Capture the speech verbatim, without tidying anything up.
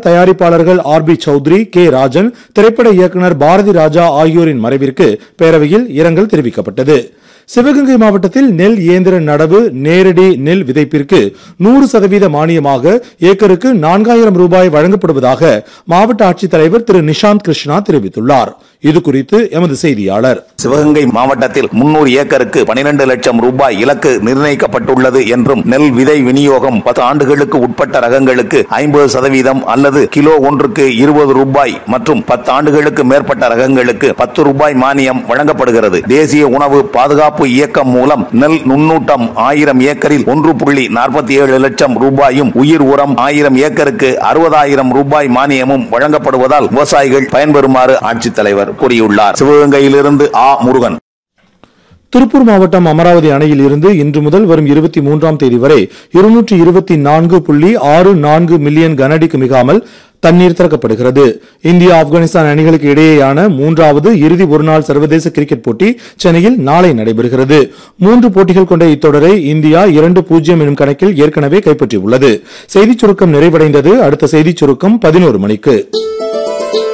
தயாரிப்பாளர்கள் R B Chowdhury, K Rajan, திரைப்பட இயக்குநர் பாரதி ராஜா ஆகியோரின் மறைவிற்கு பேரவையில் இரங்கல் தெரிவிக்கப்பட்டது. சிவகங்கை மாவட்டத்தில் நெல் இயந்திர நடவு, நேரடி நெல் விதைப்பிற்கு நூறு சதவீத மானியமாக ஏக்கருக்கு நான்காயிரம் ரூபாய் வழங்கப்படுவதாக மாவட்ட ஆட்சித்தலைவர் திரு நிஷாந்த் கிருஷ்ணா தெரிவித்துள்ளார். இதுகுறித்து எமது செய்தியாளர். சிவகங்கை மாவட்டத்தில் முன்னூறு ஏக்கருக்கு பனிரெண்டு லட்சம் ரூபாய் இலக்கு நிர்ணயிக்கப்பட்டுள்ளது என்றும், நெல் விதை விநியோகம் பத்து ஆண்டுகளுக்கு உட்பட்ட ரகங்களுக்கு ஐம்பது சதவீதம் அல்லது கிலோ ஒன்றுக்கு இருபது ரூபாய் மற்றும் பத்து ஆண்டுகளுக்கு மேற்பட்ட ரகங்களுக்கு பத்து ரூபாய் மானியம் வழங்கப்படுகிறது. தேசிய உணவு பாதுகாப்பு இயக்கம் மூலம் நெல் நுண்ணூட்டம் ஆயிரம் ஏக்கரில் ஒன்று புள்ளி நாற்பத்தி ஏழு லட்சம் ரூபாயும், உயிர் உரம் ஆயிரம் ஏக்கருக்கு அறுபதாயிரம் ரூபாய் மானியமும் வழங்கப்படுவதால் விவசாயிகள் பயன்பெறுமாறு ஆட்சித்தலைவர் கூறியுள்ளார். சிவகங்கையிலிருந்து ஆ முருகன். திருப்பூர் மாவட்டம் அமராவதி அணையில் இருந்து இன்று முதல் வரும் இருபத்தி மூன்றாம் தேதி வரை இருநூற்று இருபத்தி நான்கு புள்ளி ஆறு நான்கு மில்லியன் கனஅடிக்கு மிகாமல் தண்ணீர் திறக்கப்படுகிறது. இந்தியா ஆப்கானிஸ்தான் அணிகளுக்கு இடையேயான மூன்றாவது இறுதி ஒருநாள் சர்வதேச கிரிக்கெட் போட்டி சென்னையில் நாளை நடைபெறுகிறது. மூன்று போட்டிகள் கொண்ட இத்தொடரை இந்தியா இரண்டு பூஜ்ஜியம் எனும் கணக்கில் ஏற்கனவே கைப்பற்றியுள்ளது. செய்திச் சுருக்கம் நிறைவடைந்தது. அடுத்த செய்திச் சுருக்கம் பதினோரு மணிக்கு.